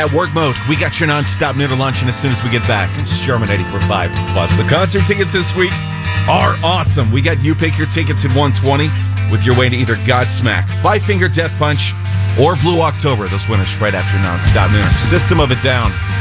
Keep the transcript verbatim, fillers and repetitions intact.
At work mode, we got your non-stop noodle lunch, and as soon as we get back, it's Sherman eighty-four point five. Plus, the concert tickets this week are awesome. We got you pick your tickets at one twenty with your way to either Godsmack, Five Finger Death Punch, or Blue October. Those winners right after non-stop noodle. System of a Down.